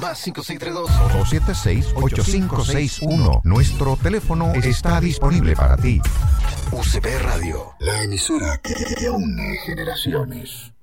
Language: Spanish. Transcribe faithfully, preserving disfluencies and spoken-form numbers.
Más cinco seis tres dos, dos siete seis, ocho cinco seis uno. Nuestro teléfono está disponible para ti. U C P Radio, la emisora que, que une generaciones.